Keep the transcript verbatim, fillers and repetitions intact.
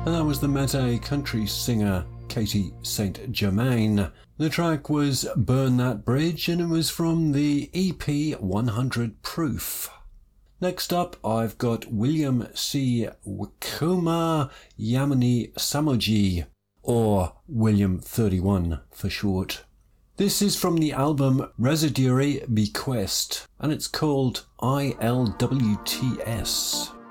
and that was the Mate country singer Katie Saint Germain. The track was Burn That Bridge, and it was from the E P one hundred Proof. Next up, I've got William C. Wikoma Yamani Samoji, or William thirty-one for short. This is from the album Residuary Bequest, and it's called I L W T S.